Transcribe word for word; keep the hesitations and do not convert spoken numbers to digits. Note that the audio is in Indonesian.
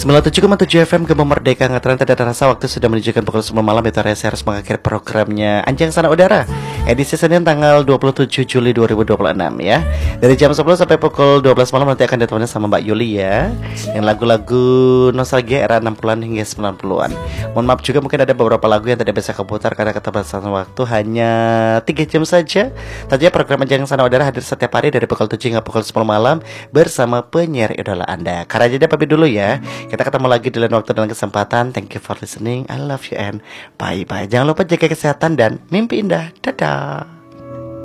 sembilan puluh tujuh koma tujuh F M Gema Merdeka Ngetren. Tidak terasa waktu sudah menunjukkan pukul sepuluh malam. Itu saya harus mengakhiri programnya Anjang Sana Udara edisi Senin tanggal dua puluh tujuh Juli dua ribu dua puluh enam ya. Dari jam sepuluh sampai pukul dua belas malam nanti akan ditemani sama Mbak Yuli ya, yang lagu-lagu nostalgia era enam puluhan hingga sembilan puluhan. Mohon maaf juga mungkin ada beberapa lagu yang tidak bisa keputar karena keterbatasan waktu hanya tiga jam saja. Tentunya program Anjang Sana Udara hadir setiap hari dari pukul tujuh hingga pukul sepuluh malam bersama penyiar idola Anda. Karena jadi pamit dulu ya. Kita ketemu lagi di lain waktu dan kesempatan. Thank you for listening. I love you and bye-bye. Jangan lupa jaga kesehatan dan mimpi indah. Dadah.